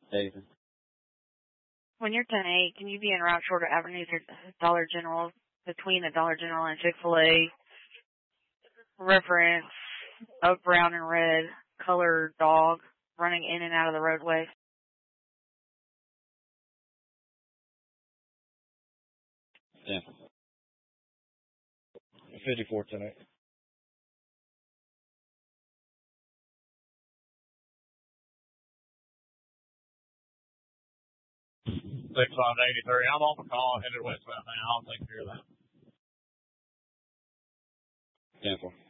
Nathan. When you're 10-8, can you be en route short of Avenues or Dollar General, between the Dollar General and Chick-fil-A? Reference of brown and red colored dog running in and out of the roadway. Yeah. 54 tonight. 6583. I'm on the call. Headed westbound now. I'll take care of that. 10-4.